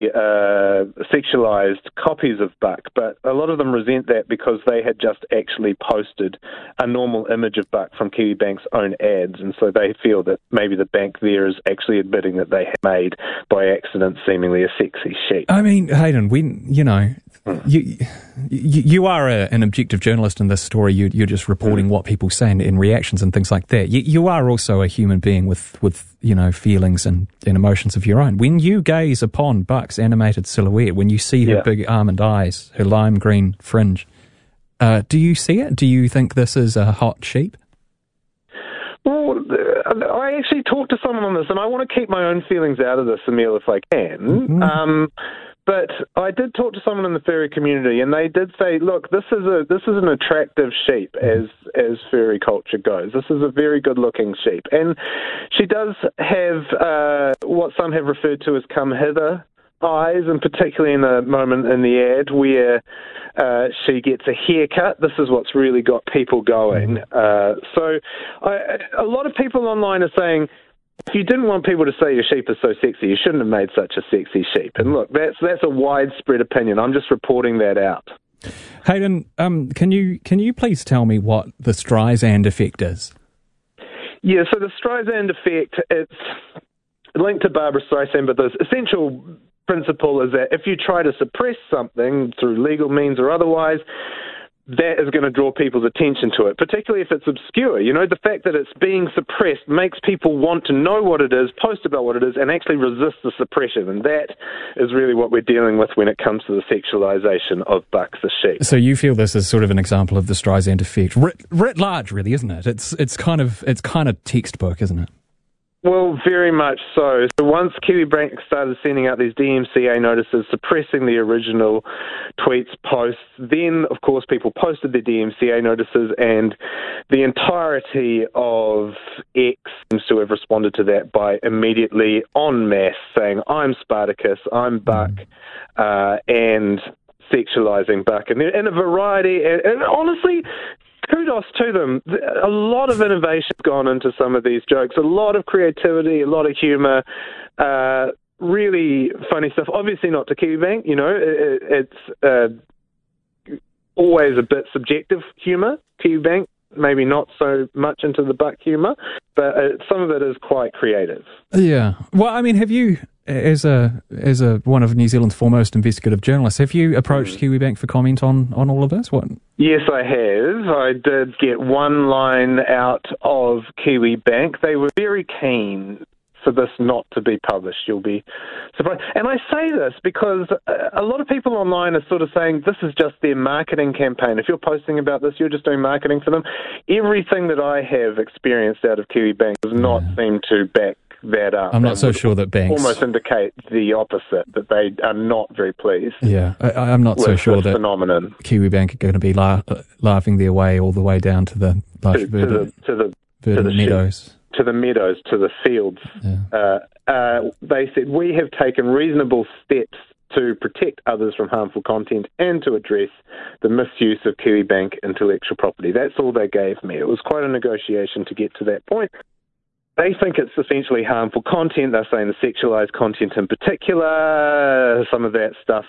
sexualized copies of Buck, but a lot of them resent that because they had just actually posted a normal image of Buck from Kiwibank's own ads, and so they feel that maybe the bank there is actually admitting that they had made, by accident, seemingly a sexy sheep. I mean, Hayden, when, you are an objective journalist in this story. You're just reporting what people say in reactions and things like that. You are also a human being with feelings and emotions of your own. When you gaze upon Buck's animated silhouette, when you see her big almond eyes, her lime green fringe, do you see it? Do you think this is a hot sheep? Well, I actually talked to someone on this, and I want to keep my own feelings out of this, Emil, if I can. Mm-hmm. But I did talk to someone in the furry community, and they did say, "Look, this is an attractive sheep as furry culture goes. This is a very good-looking sheep, and she does have what some have referred to as come hither eyes, and particularly in a moment in the ad where she gets a haircut. This is what's really got people going. So a lot of people online are saying, if you didn't want people to say your sheep is so sexy, you shouldn't have made such a sexy sheep. And look, that's a widespread opinion. I'm just reporting that out. Hayden, can you please tell me what the Streisand effect is? Yeah, so the Streisand effect, it's linked to Barbara Streisand, but the essential principle is that if you try to suppress something through legal means or otherwise, that is going to draw people's attention to it, particularly if it's obscure. The fact that it's being suppressed makes people want to know what it is, post about what it is, and actually resist the suppression. And that is really what we're dealing with when it comes to the sexualization of Buck the sheep. So you feel this is sort of an example of the Streisand effect, writ large, really, isn't it? It's kind of textbook, isn't it? Well, very much so. So once Kiwibank started sending out these DMCA notices suppressing the original tweets, posts, then, of course, people posted their DMCA notices, and the entirety of X seems to have responded to that by immediately en masse saying, I'm Spartacus, I'm Buck, and sexualizing Buck. And in a variety, and honestly, kudos to them. A lot of innovation's gone into some of these jokes, a lot of creativity, a lot of humour, really funny stuff. Obviously not to Kiwibank, it's always a bit subjective humour. Kiwibank, maybe not so much into the Buck humour, but some of it is quite creative. Yeah. Well, I mean, have you, as a one of New Zealand's foremost investigative journalists, have you approached Kiwibank for comment on all of this? What? Yes, I have. I did get one line out of Kiwibank. They were very keen for this not to be published. You'll be surprised. And I say this because a lot of people online are sort of saying this is just their marketing campaign. If you're posting about this, you're just doing marketing for them. Everything that I have experienced out of Kiwibank does not seem to back that up. I'm not so sure that banks almost indicate the opposite, that they are not very pleased. Yeah, I'm not so sure that phenomenon. Kiwibank are going to be laughing their way all the way down to the lush verdant meadows. To the meadows, to the fields. Yeah. They said, we have taken reasonable steps to protect others from harmful content and to address the misuse of Kiwibank intellectual property. That's all they gave me. It was quite a negotiation to get to that point. They think it's essentially harmful content. They're saying the sexualized content in particular, some of that stuff,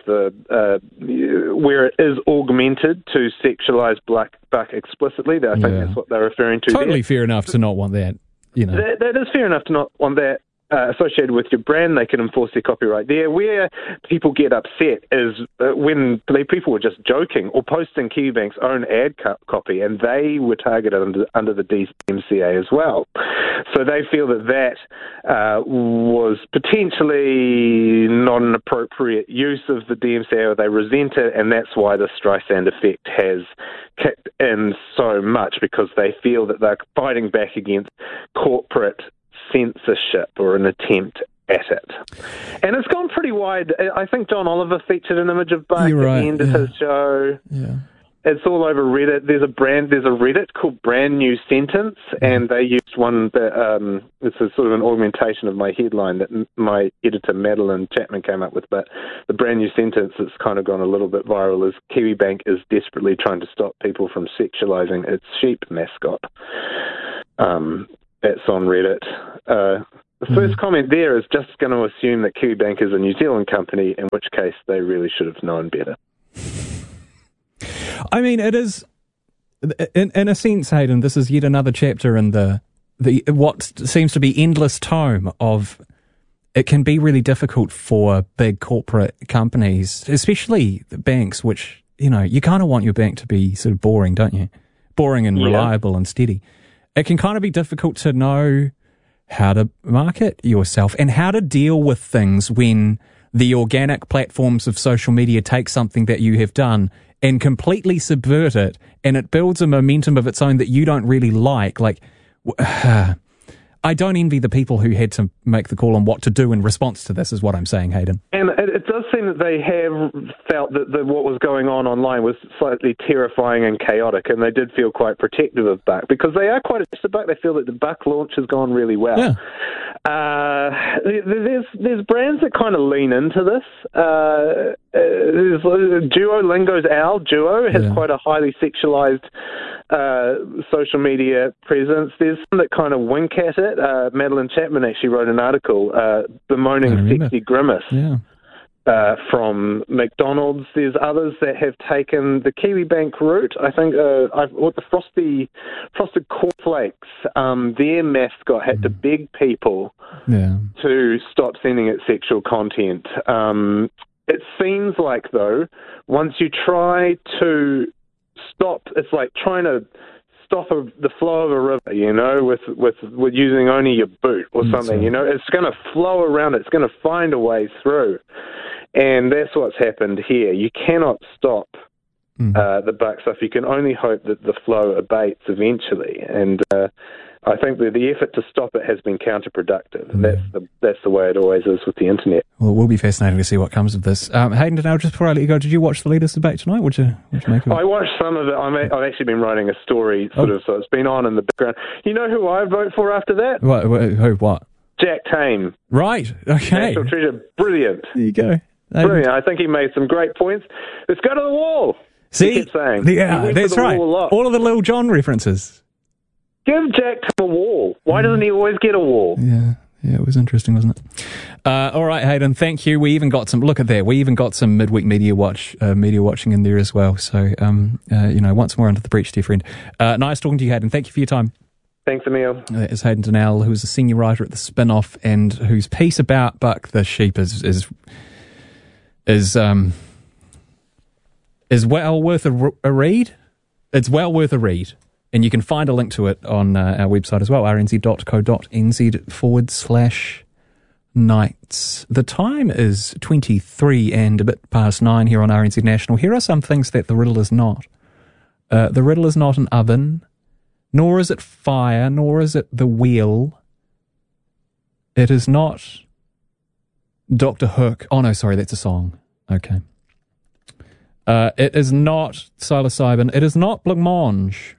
where it is augmented to sexualize Buck explicitly. I think that's what they're referring to. Totally fair enough to not want that. That is fair enough to not want that associated with your brand. They can enforce their copyright there. Where people get upset is when people were just joking or posting Kiwibank's own ad copy, and they were targeted under the DMCA as well. So they feel that was potentially not an appropriate use of the DMCA, or they resent it, and that's why the Streisand effect has kicked in so much, because they feel that they're fighting back against corporate censorship or an attempt at it. And it's gone pretty wide. I think John Oliver featured an image of Buck at the end of his show. Yeah. It's all over Reddit. There's a Reddit called Brand New Sentence, and they used one that it's a sort of an augmentation of my headline that my editor Madeline Chapman came up with. But the Brand New Sentence that's kind of gone a little bit viral is Kiwibank is desperately trying to stop people from sexualizing its sheep mascot. That's on Reddit. The first comment there is just going to assume that Kiwibank is a New Zealand company, in which case they really should have known better. I mean, it is, in a sense, Hayden, this is yet another chapter in the what seems to be endless tome of it can be really difficult for big corporate companies, especially the banks, which, you know, you kind of want your bank to be sort of boring, don't you? Boring and reliable and steady. It can kind of be difficult to know how to market yourself and how to deal with things when the organic platforms of social media take something that you have done and completely subvert it, and it builds a momentum of its own that you don't really like. Like, I don't envy the people who had to make the call on what to do in response to this, is what I'm saying, Hayden. And it does seem that they have felt that what was going on online was slightly terrifying and chaotic, and they did feel quite protective of Buck, because they are quite attached to Buck. They feel that the Buck launch has gone really well. Yeah. There's brands that kind of lean into this. There's Duolingo's Owl. Duo has quite a highly sexualized social media presence. There's some that kind of wink at it. Madeline Chapman actually wrote an article bemoaning Sexy Grimace from McDonald's. There's others that have taken the Kiwibank route. I think the Frosted Cornflakes, their mascot had to beg people to stop sending it sexual content. It seems like, though, once you try to stop, it's like trying to stop the flow of a river, you know, with using only your boot or something, you know. It's going to flow around, it's going to find a way through. And that's what's happened here. You cannot stop the Buck stuff. You can only hope that the flow abates eventually. And I think the effort to stop it has been counterproductive. And that's the way it always is with the internet. Well, it will be fascinating to see what comes of this. Hayden, just before I let you go, did you watch the leaders' debate tonight? What'd you make of it? I watched some of it. I've actually been writing a story, so it's been on in the background. You know who I vote for after that? What? Jack Tame. Right, okay. National Treasure, brilliant. There you go. Brilliant. I think he made some great points. Let's go to the wall. See, saying. That's right. All of the Lil Jon references. Give Jack Tame a wall. Why doesn't he always get a wall? Yeah, it was interesting, wasn't it? All right, Hayden, thank you. We even got some, look at that, we even got some midweek media watching in there as well. So, once more under the breach, dear friend. Nice talking to you, Hayden. Thank you for your time. Thanks, Emil. That is Hayden Donnell, who is a senior writer at The Spin-Off, and whose piece about Buck the sheep is well worth a read. It's well worth a read. And you can find a link to it on our website as well, rnz.co.nz/nights. The time is 23 and a bit past 9 here on RNZ National. Here are some things that the riddle is not. The riddle is not an oven, nor is it fire, nor is it the wheel. It is not Dr. Hook. Oh, no, sorry, that's a song. Okay. It is not psilocybin. It is not blancmange.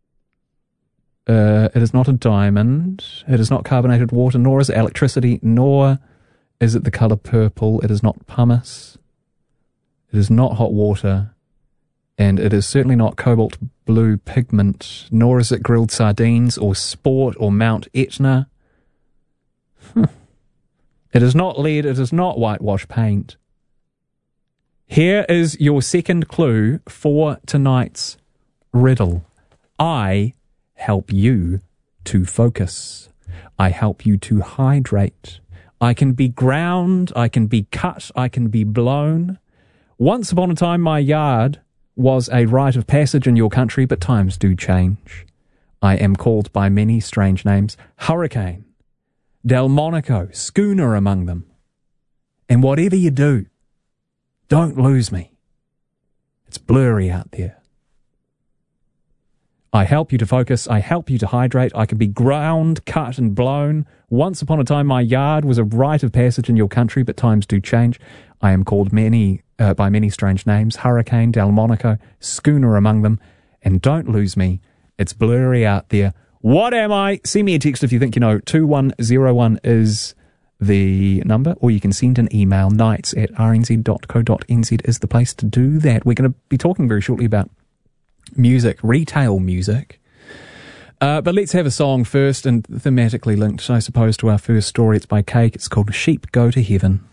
It is not a diamond. It is not carbonated water, nor is it electricity, nor is it the colour purple. It is not pumice. It is not hot water. And it is certainly not cobalt blue pigment, nor is it grilled sardines or sport or Mount Etna. It is not lead. It is not whitewash paint. Here is your second clue for tonight's riddle. I help you to focus. I help you to hydrate. I can be ground, I can be cut, I can be blown. Once upon a time my yard was a rite of passage in your country, but times do change. I am called by many strange names. Hurricane, Delmonico, Schooner among them. And whatever you do, don't lose me. It's blurry out there. I help you to focus. I help you to hydrate. I can be ground, cut and blown. Once upon a time, my yard was a rite of passage in your country, but times do change. I am called by many strange names. Hurricane, Delmonico, Schooner among them. And don't lose me. It's blurry out there. What am I? Send me a text if you think you know. 2101 is the number, or you can send an email. nights@rnz.co.nz is the place to do that. We're going to be talking very shortly about music, retail music. But let's have a song first, and thematically linked, I suppose, to our first story. It's by Cake. It's called Sheep Go to Heaven.